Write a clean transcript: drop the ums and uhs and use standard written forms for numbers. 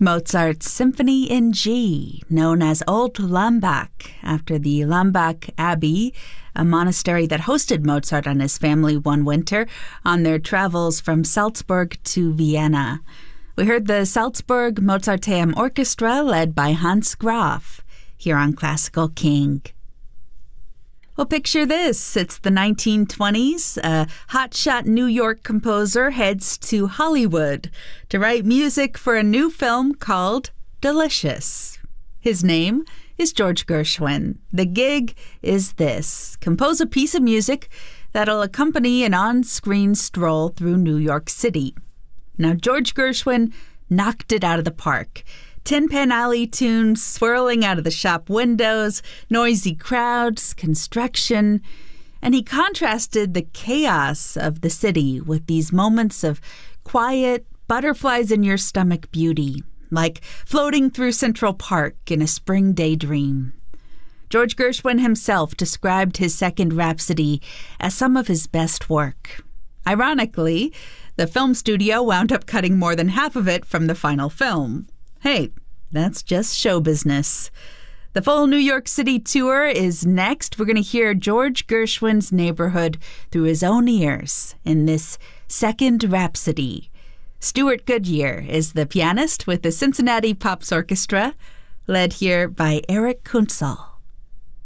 Mozart's Symphony in G, known as Old Lambach, after the Lambach Abbey, a monastery that hosted Mozart and his family one winter on their travels from Salzburg to Vienna. We heard the Salzburg Mozarteum Orchestra led by Hans Graf here on Classical King. Well, picture this. It's the 1920s. A hotshot New York composer heads to Hollywood to write music for a new film called Delicious. His name is George Gershwin. The gig is this: compose a piece of music that'll accompany an on-screen stroll through New York City. Now, George Gershwin knocked it out of the park. Tin Pan Alley tunes swirling out of the shop windows, noisy crowds, construction, and he contrasted the chaos of the city with these moments of quiet, butterflies-in-your-stomach beauty, like floating through Central Park in a spring daydream. George Gershwin himself described his second Rhapsody as some of his best work. Ironically, the film studio wound up cutting more than half of it from the final film. Hey, that's just show business. The full New York City tour is next. We're going to hear George Gershwin's neighborhood through his own ears in this second Rhapsody. Stuart Goodyear is the pianist with the Cincinnati Pops Orchestra, led here by Eric Kunzel.